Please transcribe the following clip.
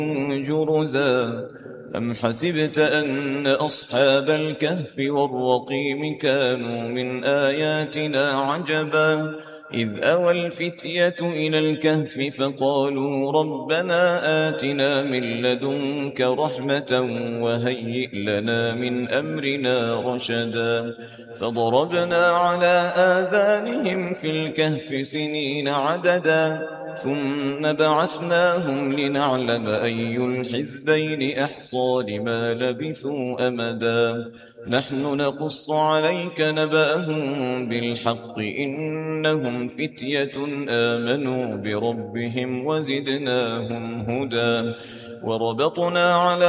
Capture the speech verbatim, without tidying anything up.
جرزا أم حسبت أن أصحاب الكهف والرقيم كانوا من آياتنا عجبا إذ أوى الفتية إلى الكهف فقالوا ربنا آتنا من لدنك رحمة وهيئ لنا من أمرنا رشدا فضربنا على آذانهم في الكهف سنين عددا ثم بعثناهم لنعلم أي الحزبين أحصى لما لبثوا أمدا نحن نقص عليك نبأهم بالحق إنهم فتية آمنوا بربهم وزدناهم هدى وربطنا على